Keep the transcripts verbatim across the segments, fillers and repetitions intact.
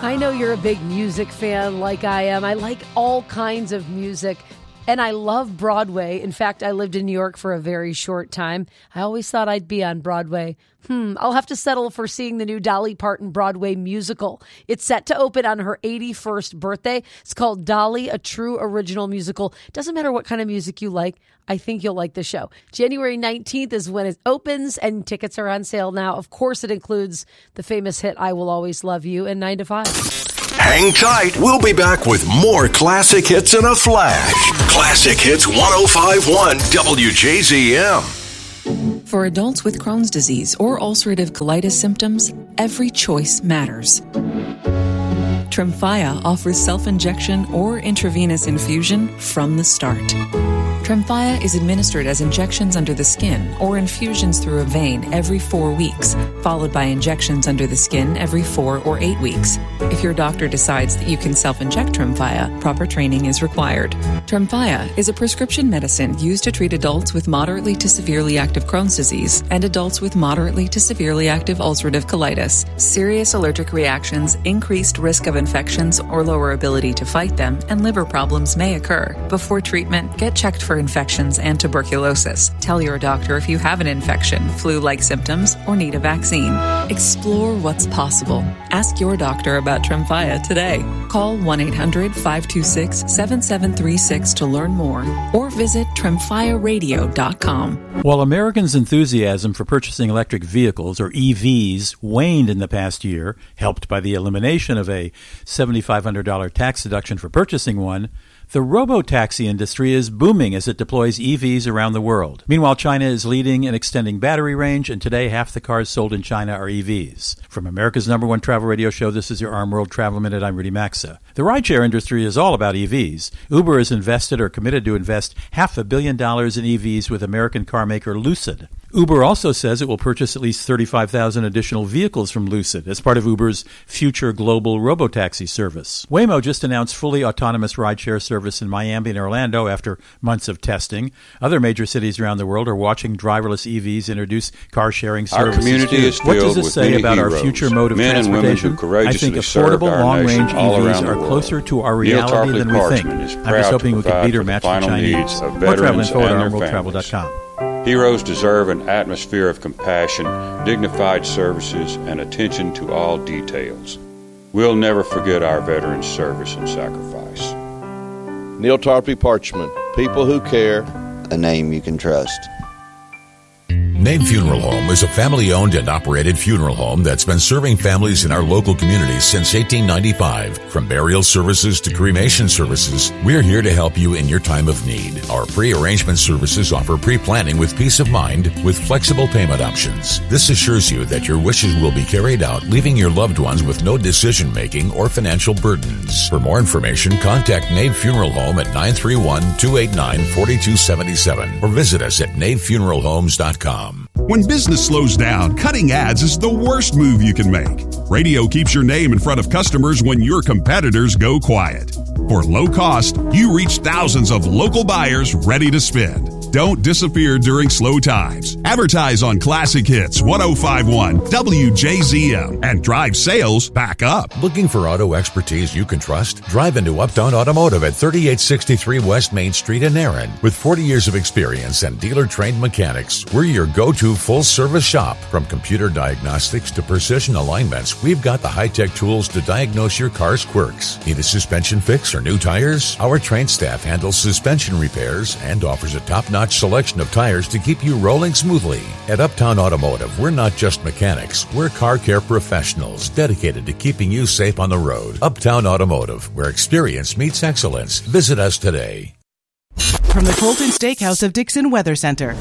I know you're a big music fan like I am. I like all kinds of music, and I love Broadway. In fact, I lived in New York for a very short time. I always thought I'd be on Broadway. Hmm, I'll have to settle for seeing the new Dolly Parton Broadway musical. It's set to open on her eighty-first birthday. It's called Dolly, a True Original Musical. Doesn't matter what kind of music you like. I think you'll like the show. January nineteenth is when it opens, and tickets are on sale now. Of course, it includes the famous hit I Will Always Love You and nine to five. Hang tight. We'll be back with more classic hits in a flash. Classic Hits one oh five point one W J Z M. For adults with Crohn's disease or ulcerative colitis symptoms, every choice matters. Tremfya offers self-injection or intravenous infusion from the start. Tremfya is administered as injections under the skin or infusions through a vein every four weeks, followed by injections under the skin every four or eight weeks. If your doctor decides that you can self-inject Tremfya, proper training is required. Tremfya is a prescription medicine used to treat adults with moderately to severely active Crohn's disease and adults with moderately to severely active ulcerative colitis. Serious allergic reactions, increased risk of infections or lower ability to fight them, and liver problems may occur. Before treatment, get checked for infections and tuberculosis. Tell your doctor if you have an infection, flu-like symptoms, or need a vaccine. Explore what's possible. Ask your doctor about Tremfya today. Call one eight hundred five two six seven seven three six to learn more, or visit tremfya radio dot com. While Americans' enthusiasm for purchasing electric vehicles, or E Vs, waned in the past year, helped by the elimination of a seven thousand five hundred dollars tax deduction for purchasing one, the robo-taxi industry is booming as it deploys E Vs around the world. Meanwhile, China is leading in extending battery range, and today half the cars sold in China are E Vs. From America's number one travel radio show, this is your Arm World Travel Minute. I'm Rudy Maxa. The rideshare industry is all about E Vs. Uber has invested or committed to invest half a billion dollars in E Vs with American car maker Lucid. Uber also says it will purchase at least thirty-five thousand additional vehicles from Lucid as part of Uber's future global robotaxi service. Waymo just announced fully autonomous rideshare service in Miami and Orlando after months of testing. Other major cities around the world are watching driverless E Vs introduce car-sharing services. Our community is What does filled this with say many about heroes, our future mode of men and women transportation? who courageously I think served affordable, our long-range nation all E Vs around the are world. closer to our Neil reality Tarpley than we think. Parchman is I'm proud just to hoping we can provide beat or for the match the final Chinese. needs of More travel veterans info at and their arm world travel dot com. Heroes deserve an atmosphere of compassion, dignified services, and attention to all details. We'll never forget our veterans' service and sacrifice. Neil Tarpley Parchman, people who care. A name you can trust. Name Funeral Home is a family-owned and operated funeral home that's been serving families in our local communities since eighteen ninety-five. From burial services to cremation services, we're here to help you in your time of need. Our pre-arrangement services offer pre-planning with peace of mind with flexible payment options. This assures you that your wishes will be carried out, leaving your loved ones with no decision-making or financial burdens. For more information, contact Nave Funeral Home at nine three one, two eight nine, four two seven seven or visit us at nave funeral homes dot com. When business slows down, cutting ads is the worst move you can make. Radio keeps your name in front of customers when your competitors go quiet. For low cost, you reach thousands of local buyers ready to spend. Don't disappear during slow times. Advertise on Classic Hits one oh five point one W J Z M and drive sales back up. Looking for auto expertise you can trust? Drive into Uptown Automotive at thirty-eight sixty-three West Main Street in Erin. With forty years of experience and dealer-trained mechanics, we're your go-to full-service shop. From computer diagnostics to precision alignments, we've got the high-tech tools to diagnose your car's quirks. Need a suspension fix or new tires? Our trained staff handles suspension repairs and offers a top-notch selection of tires to keep you rolling smoothly. At Uptown Automotive, we're not just mechanics, we're car care professionals dedicated to keeping you safe on the road. Uptown Automotive, where experience meets excellence. Visit us today. From the Colton Steakhouse of Dixon Weather Center.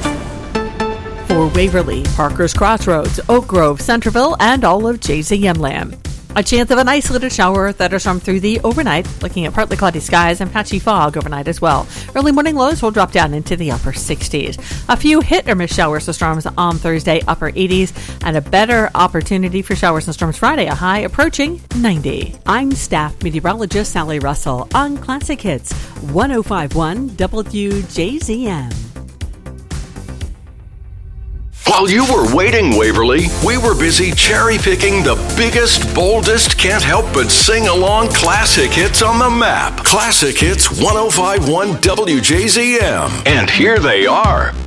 For Waverly, Parker's Crossroads, Oak Grove, Centerville, and all of J Z M land. A chance of an isolated shower that is from through the overnight, looking at partly cloudy skies and patchy fog overnight as well. Early morning lows will drop down into the upper sixties. A few hit or miss showers or storms on Thursday, upper eighties, and a better opportunity for showers and storms Friday, a high approaching ninety. I'm staff meteorologist Sally Russell on Classic Hits one oh five point one W J Z M. While you were waiting, Waverly, we were busy cherry-picking the biggest, boldest, can't help but sing-along classic hits on the map. Classic Hits one oh five point one W J Z M. And here they are.